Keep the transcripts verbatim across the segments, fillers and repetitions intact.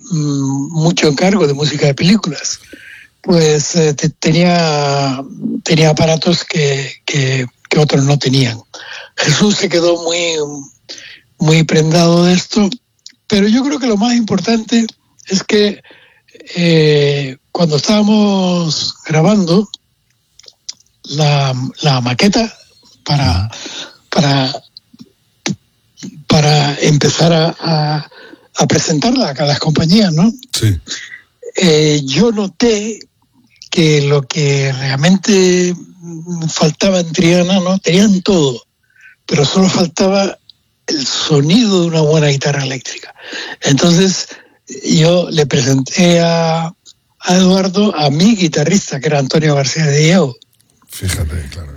mmm, mucho encargo de música de películas. Pues eh, te, tenía, tenía aparatos que, que, que otros no tenían. Jesús se quedó muy, muy prendado de esto, pero yo creo que lo más importante es que eh, cuando estábamos grabando la, la maqueta para, para, para empezar a, a, a presentarla a las compañías, ¿no? Sí. Eh, yo noté que lo que realmente faltaba en Triana, ¿no? Tenían todo, pero solo faltaba el sonido de una buena guitarra eléctrica. Entonces yo le presenté a, a Eduardo a mi guitarrista, que era Antonio García de Diego. Fíjate, claro.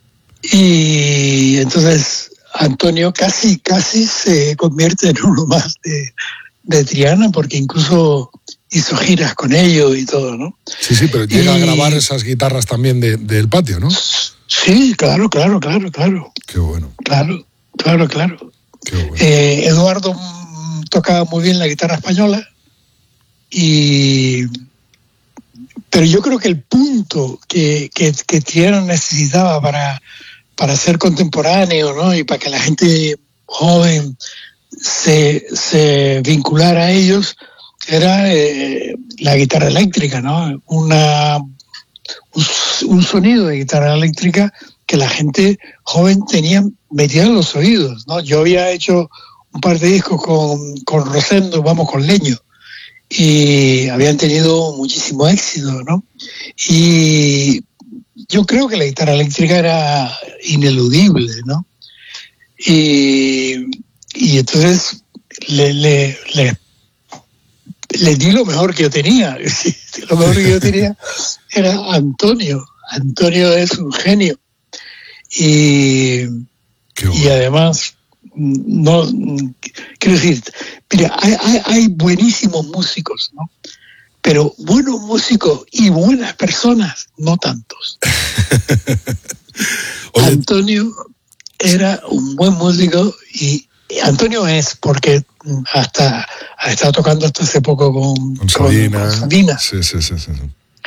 Y entonces Antonio casi, casi se convierte en uno más de, de Triana, porque incluso hizo giras con ellos y todo, ¿no? Sí, sí, pero llega y... a grabar esas guitarras también de, del patio, ¿no? Sí, claro, claro, claro, claro. Qué bueno. Claro, claro, claro. Qué bueno. Eh, Eduardo mm, tocaba muy bien la guitarra española, y pero yo creo que el punto que, que, que Triana necesitaba para, para ser contemporáneo, ¿no? Y para que la gente joven se, se vinculara a ellos, era eh, la guitarra eléctrica, ¿no? Una, un, un sonido de guitarra eléctrica que la gente joven tenía metida en los oídos, ¿no? Yo había hecho un par de discos con, con Rosendo, vamos, con Leño, y habían tenido muchísimo éxito, ¿no? Y yo creo que la guitarra eléctrica era ineludible, ¿no? Y, y entonces le, le, le le di lo mejor que yo tenía. Lo mejor que yo tenía era Antonio. Antonio es un genio. Y, bueno. y además, no quiero decir, mira, hay, hay, hay buenísimos músicos, ¿no? Pero buenos músicos y buenas personas, no tantos. Antonio era un buen músico, y Antonio es, porque hasta ha estado tocando hasta hace poco con, con Sabina. Con, con Sabina. Sí, sí, sí, sí.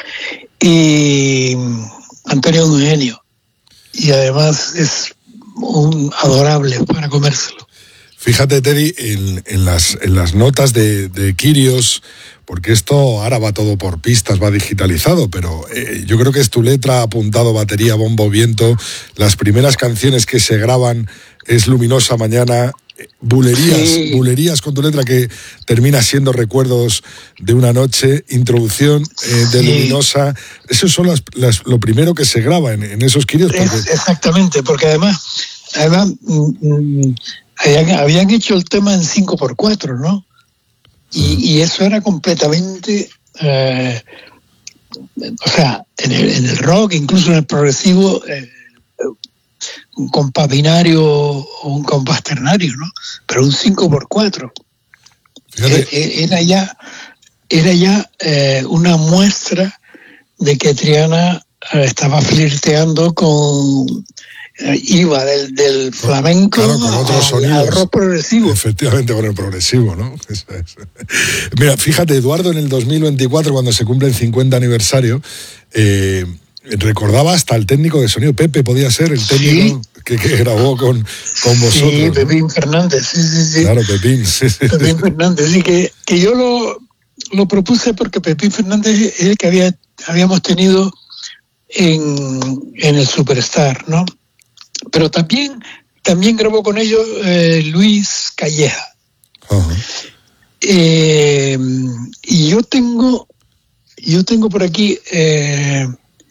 Y Antonio es un genio, y además es un adorable para comérselo. Fíjate, Teddy, en, en, las, en las notas de, de Kyrios, porque esto ahora va todo por pistas, va digitalizado, pero eh, yo creo que es tu letra, apuntado, batería, bombo, viento. Las primeras canciones que se graban es Luminosa Mañana, bulerías, sí. bulerías con tu letra que termina siendo Recuerdos de una noche, introducción eh, de sí. Luminosa. Eso son las, las, lo primero que se graba en, en esos Kyrios. Porque... Es, exactamente, porque además, además mm, mm, habían, habían hecho el tema en cinco por cuatro, ¿no? Y, uh-huh. y eso era completamente, eh, o sea, en el, en el rock, incluso en el progresivo, eh, un compás binario o un compás ternario, ¿no? Pero un cinco por cuatro. Fíjate. Era ya, era ya eh, una muestra de que Triana eh, estaba flirteando con... iba del, del flamenco claro, con otros al, sonidos. al rock progresivo. Efectivamente, con el progresivo, ¿no? Mira, fíjate, Eduardo, en el dos mil veinticuatro, cuando se cumple el cincuenta aniversario, eh, recordaba hasta el técnico de sonido. Pepe podía ser el técnico sí. que, que grabó con, con vosotros. Sí, ¿no? Pepín Fernández, sí, sí, sí. Claro, Pepín. Sí, sí. Pepín Fernández, sí, que, que yo lo, lo propuse porque Pepín Fernández es el que había, habíamos tenido en, en el Superstar, ¿no? Pero también, también grabó con ellos eh, Luis Calleja. Uh-huh. Eh, y yo tengo, yo tengo por aquí, eh,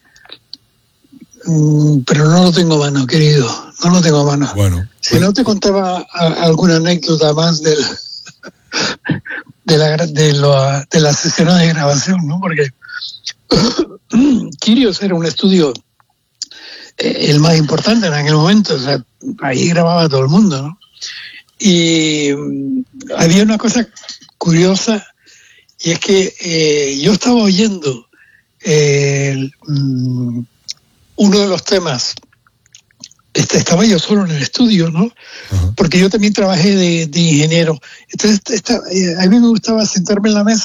mm, pero no lo tengo a mano, querido, no lo tengo a mano. Bueno, si pues... no te contaba a, alguna anécdota más del, de, la, de, lo, de las sesiones de grabación, ¿no? Porque Kyrios era un estudio el más importante en aquel momento, o sea, ahí grababa todo el mundo, ¿no? Y había una cosa curiosa, y es que eh, yo estaba oyendo eh, um, uno de los temas, este, estaba yo solo en el estudio, ¿no? Uh-huh. Porque yo también trabajé de, de ingeniero. Entonces, esta, eh, a mí me gustaba sentarme en la mesa